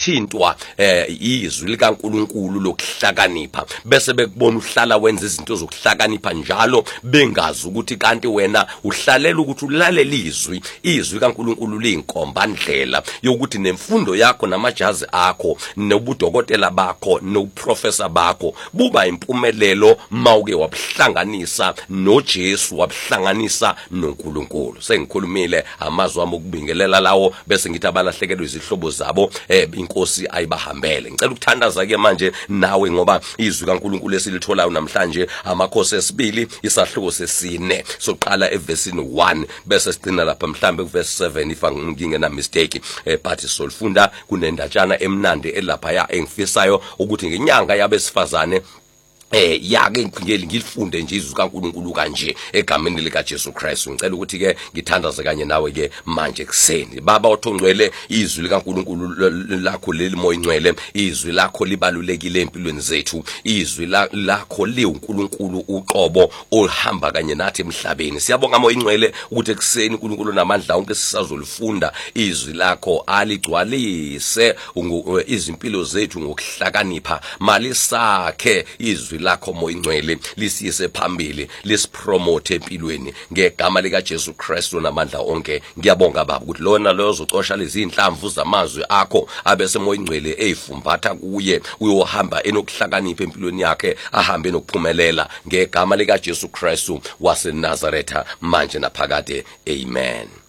bathintwa izwi likaNkuluNkulu lokuhlakanipha bese bekubona uhlala wenza izinto zokuhlakanipha njalo bengazi ukuthi kanti wena uhlalela ukuthi ulalela izwi kaNkuluNkulu liyinkomba ndlela yokuthi nemfundo yakho namajazi akho nobudokotela bakho noprofessor bakho buba impumelelo mawuke wabhlanganisa noJesu wabhlanganisa noNkulunkulu. Sengikhulumile amazwi ami okubingelela lawo bese ngithi abalahlekelwe izihlobo zabo inkosi ayibahambele. Ngicela ukuthandaza ke manje nawe ngoba izwi kaNkulunkulu esilitholayo namhlanje amakhosi esibili isahluko sesine soqala evesini 1 bese sigcina lapha mhlambe kuverse 7 if ngingena mistake but solfunda kunendatshana emnandi elapha ya engifisayo ukuthi ngenyanga yabesifazane yake ngilifunde nje izwi kaNkulunkulu kanje egameni lika Jesu Christ. Ngicela ukuthi ke ngithandaze kanye nawe ke manje kuseni. Baba othongcwele izwi likaNkulunkulu lakho leli moya ingcwele izwi lakho libalulekile empilweni zethu. Izwi lakho liuNkulunkulu uqobo olihamba kanye nathi emhlabeni. Siyabonga moya ingcwele ukuthi ekuseni uNkulunkulu namandla onke sisazolifunda izwi lakho aligcwalise izimpilo zethu ngokuhlakanipha malisakhe izwi lakho moya ingcwele lisiyise phambili lisipromote empilweni ngegama lika Jesu Christ namandla onke. Ngiyabonga baba ukuthi lona lo uzocosha lezi inhlamvu zamazwi akho abese moya ingcwele eyifumbatha kuye uyohamba enokuhlakanipha empilweni yakhe ahambe nokuphumelela ngegama lika Jesu Christ waseNazaretha manje naphakade. Amen.